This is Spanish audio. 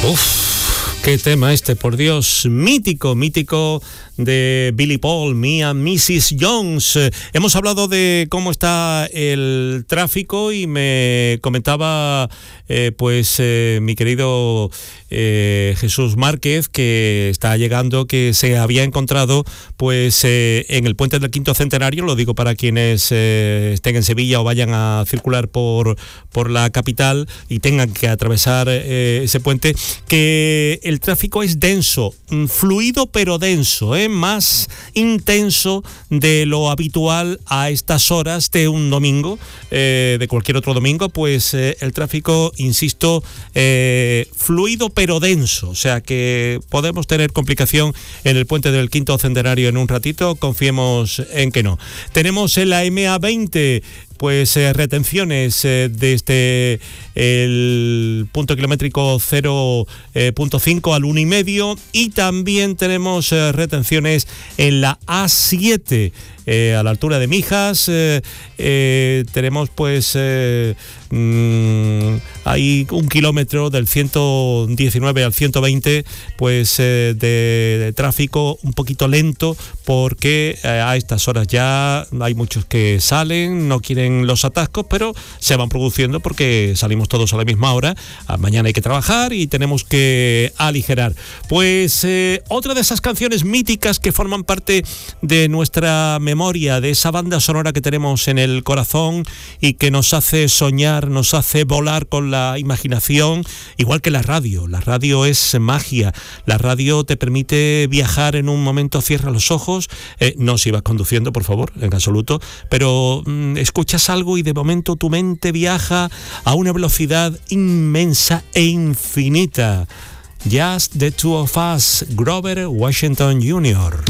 Uf, qué tema este, por Dios, mítico de Billy Paul, Me and Mrs. Jones. Hemos hablado de cómo está el tráfico y me comentaba mi querido Jesús Márquez, que está llegando, que se había encontrado en el puente del Quinto Centenario, lo digo para quienes estén en Sevilla o vayan a circular por la capital y tengan que atravesar ese puente, que el tráfico es denso, fluido pero denso, más intenso de lo habitual a estas horas de un domingo, de cualquier otro domingo, el tráfico, insisto, fluido pero denso, o sea que podemos tener complicación en el puente del Quinto Centenario en un ratito, confiemos en que no. Tenemos en la MA20 retenciones desde el punto kilométrico 0.5 al 1,5, y también tenemos retenciones en la A7 a la altura de Mijas. Tenemos hay 1 kilómetro del 119 al 120 de tráfico un poquito lento, porque a estas horas ya hay muchos que salen, no quieren los atascos, pero se van produciendo porque salimos todos a la misma hora. Mañana hay que trabajar y tenemos que aligerar. Otra de esas canciones míticas que forman parte de nuestra memoria, de esa banda sonora que tenemos en el corazón y que nos hace soñar, nos hace volar con la imaginación, igual que la radio. La radio es magia, la radio te permite viajar en un momento, cierra los ojos, no si vas conduciendo, por favor, en absoluto, pero escuchas algo y de momento tu mente viaja a una velocidad inmensa e infinita. Just the Two of Us, Grover Washington Jr.